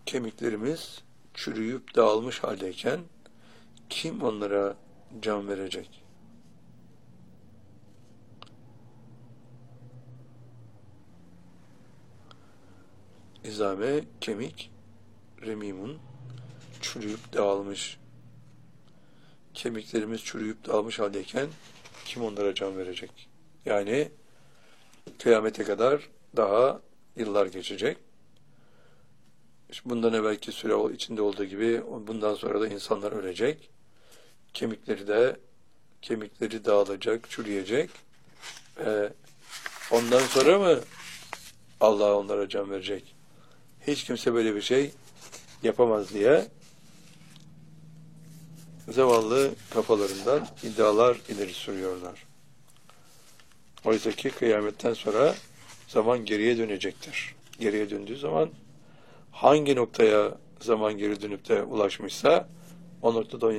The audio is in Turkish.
kemiklerimiz çürüyüp dağılmış haldeyken kim onlara can verecek? İzame, kemik, remimun, çürüyüp dağılmış. Kemiklerimiz çürüyüp dağılmış haldeyken kim onlara can verecek? Yani kıyamete kadar daha yıllar geçecek. İşte bundan evvelki süre içinde olduğu gibi bundan sonra da insanlar ölecek. Kemikleri dağılacak, çürüyecek. Ondan sonra mı Allah onlara can verecek? Hiç kimse böyle bir şey yapamaz diye zavallı kafalarından iddialar ileri sürüyorlar. Oysa ki kıyametten sonra zaman geriye dönecektir. Geriye döndüğü zaman hangi noktaya zaman geri dönüp de ulaşmışsa o noktada